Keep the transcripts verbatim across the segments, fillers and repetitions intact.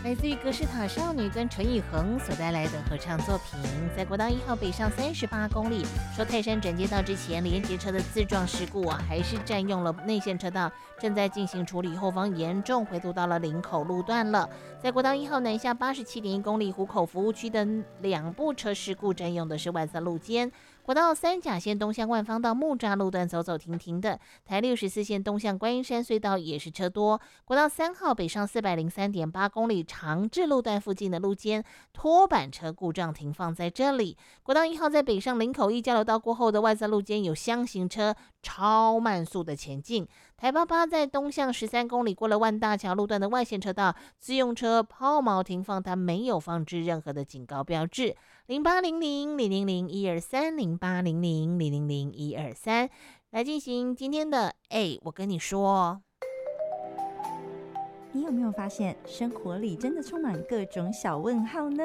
来自于格式塔少女跟陈以恒所带来的合唱作品，在国道一号北上三十八公里，说泰山转接道之前连接车的自撞事故啊，还是占用了内线车道，正在进行处理，后方严重回堵到了林口路段了。在国道一号南下八十七点一公里湖口服务区的两部车事故占用的是万三路肩。国道三甲线东向万方到木栅路段走走停停的，台六十四线东向观音山隧道也是车多。国道三号北上四百零三点八公里长治路段附近的路肩拖板车故障停放在这里。国道一号在北上林口一交流道过后的外侧路肩有厢型车超慢速的前进。台八八在东向十三公里过了万大桥路段的外线车道，自用车抛锚停放，它没有放置任何的警告标志。零八零零零零零一二三零八零零零零零一二三来进行今天的哎，我跟你说， 你有没有发现生活里真的充满各种小问号呢？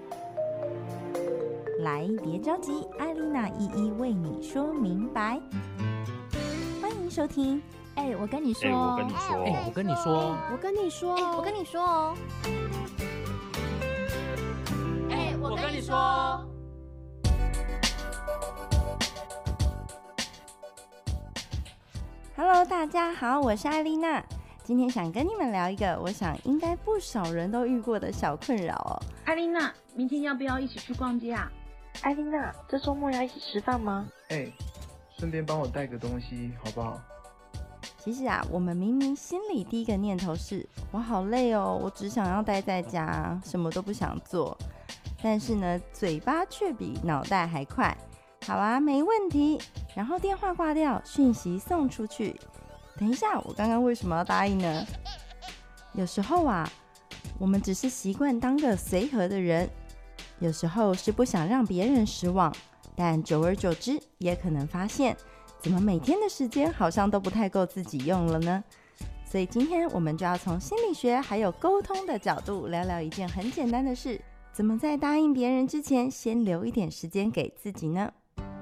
来，别着急，艾莉娜一一为你说明白。欢迎收听哎，我跟你说， 哎，我跟你说， 哎，我跟你说， 我跟你说， 哎，我跟你说哦， 哎，我跟你说。 Hello， 大家好，我是艾莉娜。今天想跟你们聊一个我想应该不少人都遇过的小困扰哦。 艾莉娜，明天要不要一起去逛街啊？ 艾莉娜，这周末要一起吃饭吗？ 哎，顺便帮我带个东西好不好？ 其实啊，我们明明心里第一个念头是我好累哦，我只想要待在家，什么都不想做。但是呢，嘴巴却比脑袋还快。好啊，没问题。然后电话挂掉，讯息送出去。等一下，我刚刚为什么要答应呢？有时候啊，我们只是习惯当个随和的人，有时候是不想让别人失望，但久而久之，也可能发现，怎么每天的时间好像都不太够自己用了呢？所以今天我们就要从心理学还有沟通的角度聊聊一件很简单的事，怎么在答应别人之前，先留一点时间给自己呢？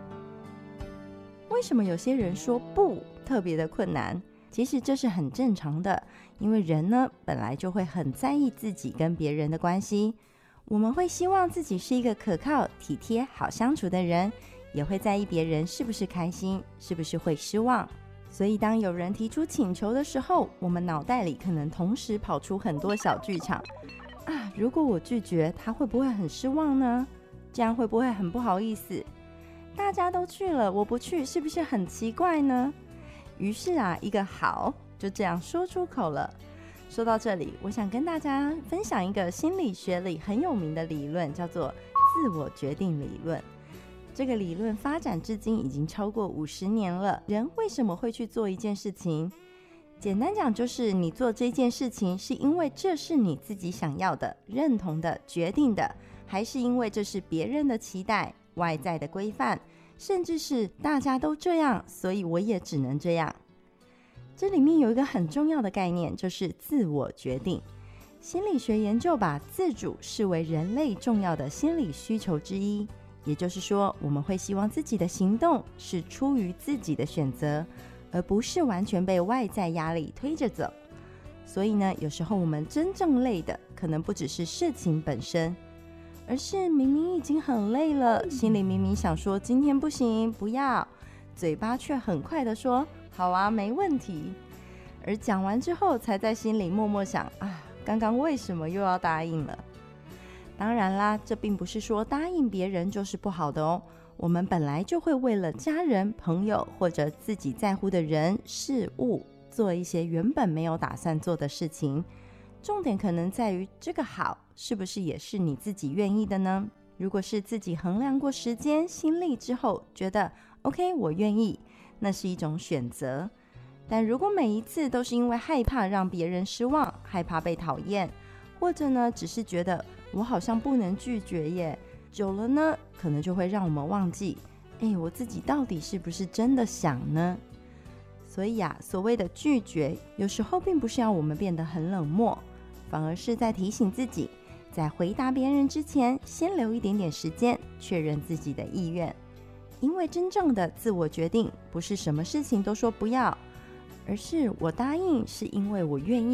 为什么有些人说不特别的困难？其实这是很正常的，因为人呢本来就会很在意自己跟别人的关系，我们会希望自己是一个可靠、体贴、好相处的人，也会在意别人是不是开心，是不是会失望。所以当有人提出请求的时候，我们脑袋里可能同时跑出很多小剧场啊，如果我拒绝，他会不会很失望呢？这样会不会很不好意思？大家都去了，我不去，是不是很奇怪呢？于是啊，一个好就这样说出口了。说到这里，我想跟大家分享一个心理学里很有名的理论，叫做自我决定理论。这个理论发展至今已经超过五十年了。人为什么会去做一件事情？简单讲，就是你做这件事情是因为这是你自己想要的、认同的、决定的，还是因为这是别人的期待、外在的规范，甚至是大家都这样，所以我也只能这样。这里面有一个很重要的概念，就是自我决定。心理学研究把自主视为人类重要的心理需求之一，也就是说，我们会希望自己的行动是出于自己的选择，而不是完全被外在压力推着走。所以呢，有时候我们真正累的可能不只是事情本身，而是明明已经很累了，心里明明想说今天不行，不要，嘴巴却很快的说好啊，没问题。而讲完之后，才在心里默默想啊，刚刚为什么又要答应了？当然啦，这并不是说答应别人就是不好的哦。我们本来就会为了家人、朋友或者自己在乎的人、事物，做一些原本没有打算做的事情。重点可能在于这个好是不是也是你自己愿意的呢？如果是自己衡量过时间、心力之后觉得 OK， 我愿意，那是一种选择。但如果每一次都是因为害怕让别人失望，害怕被讨厌，或者呢只是觉得我好像不能拒绝耶，久了呢可能就会让我们忘记哎，我自己到底是不是真的想呢？所以啊，所谓的拒绝有时候并不是要我们变得很冷漠，反而是在提醒自己，在回答别人之前，先留一点点时间确认自己的意愿。因为真正的自我决定不是什么事情都说不要，而是我答应是因为我愿意，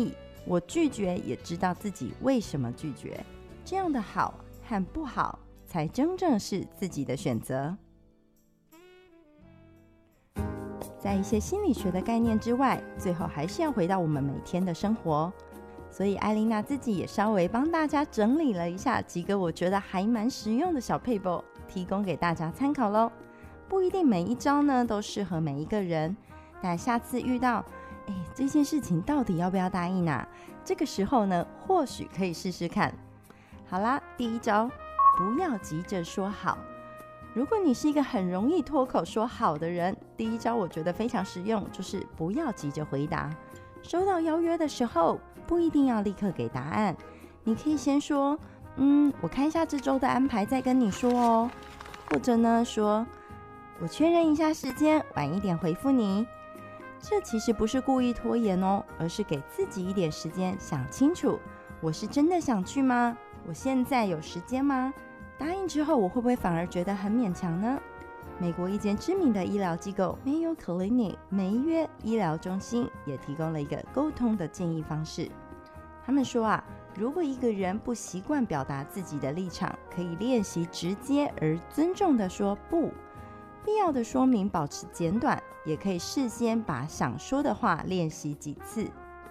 我拒绝也知道自己为什么拒绝，这样的好和不好才真正是自己的选择。在一些心理学的概念之外，最后还是要回到我们每天的生活。所以艾琳娜自己也稍微帮大家整理了一下几个我觉得还蛮实用的小撇步，提供给大家参考咯。不一定每一招呢都适合每一个人，但下次遇到哎，这件事情到底要不要答应啊？这个时候呢，或许可以试试看。好啦，第一招，不要急着说好。如果你是一个很容易脱口说好的人，第一招我觉得非常实用，就是不要急着回答。收到邀约的时候，不一定要立刻给答案，你可以先说，嗯，我看一下这周的安排再跟你说哦。或者呢，说，我确认一下时间，晚一点回复你。这其实不是故意拖延哦，而是给自己一点时间想清楚，我是真的想去吗？我现在有时间吗？答应之后，我会不会反而觉得很勉强呢？美国一间知名的医疗机构 Mayo Clinic 梅约医疗中心也提供了一个沟通的建议方式。他们说啊，如果一个人不习惯表达自己的立场，可以练习直接而尊重的说不，必要的说明保持简短，也可以事先把想说的话练习几次。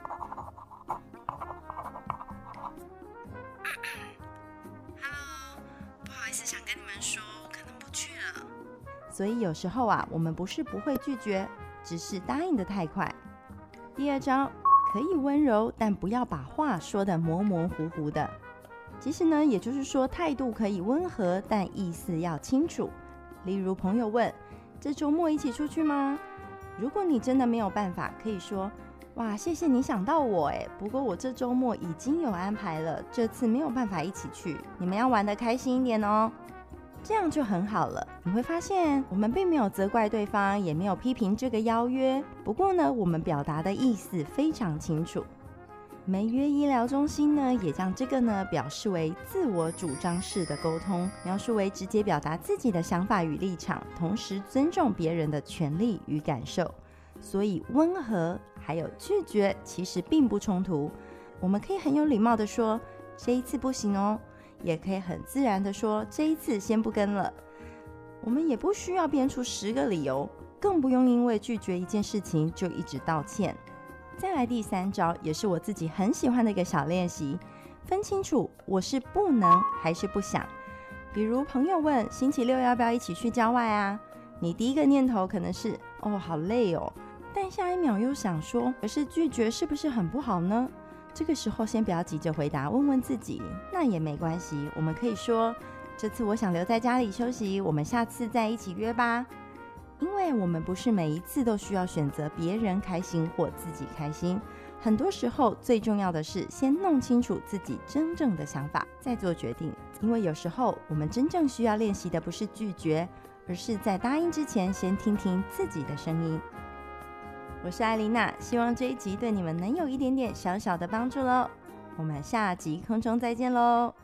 所以有时候啊，我们不是不会拒绝，只是答应得太快。第二招，可以温柔，但不要把话说得模模糊糊的。其实呢，也就是说态度可以温和，但意思要清楚。例如朋友问，这周末一起出去吗？如果你真的没有办法，可以说，哇，谢谢你想到我耶，不过我这周末已经有安排了，这次没有办法一起去，你们要玩得开心一点哦。这样就很好了。你会发现，我们并没有责怪对方，也没有批评这个邀约。不过呢，我们表达的意思非常清楚。梅约医疗中心呢，也将这个呢表示为自我主张式的沟通，描述为直接表达自己的想法与立场，同时尊重别人的权利与感受。所以温和还有拒绝其实并不冲突。我们可以很有礼貌的说，这一次不行哦。也可以很自然的说，这一次先不跟了。我们也不需要编出十个理由，更不用因为拒绝一件事情就一直道歉。再来第三招，也是我自己很喜欢的一个小练习，分清楚我是不能还是不想。比如朋友问星期六要不要一起去郊外啊？你第一个念头可能是哦好累哦，但下一秒又想说，可是拒绝是不是很不好呢？这个时候先不要急着回答，问问自己，那也没关系。我们可以说，这次我想留在家里休息，我们下次再一起约吧。因为我们不是每一次都需要选择别人开心或自己开心，很多时候最重要的是先弄清楚自己真正的想法，再做决定。因为有时候我们真正需要练习的不是拒绝，而是在答应之前先听听自己的声音。我是艾琳娜，希望这一集对你们能有一点点小小的帮助咯。我们下集空中再见咯。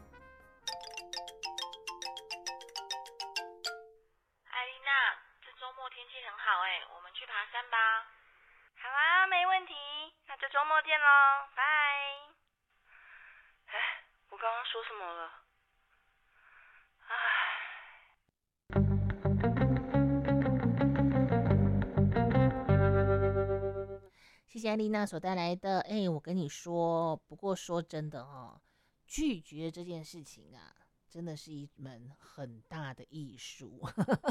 艾琳娜，这周末天气很好哎，我们去爬山吧。好啊，没问题，那这周末见咯，拜。哎，我刚刚说什么了？唉。 谢谢艾丽娜所带来的。哎，我跟你说，不过说真的哦，拒绝这件事情啊，真的是一门很大的艺术。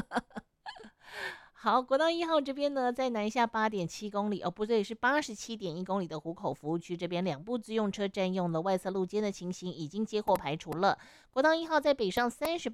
好，国道一号这边呢，在南下八点七公里，哦，不对，是八十七点一公里的湖口服务区这边，两部自用车占用了外侧路肩的情形已经接获排除了。国道一号在北上三十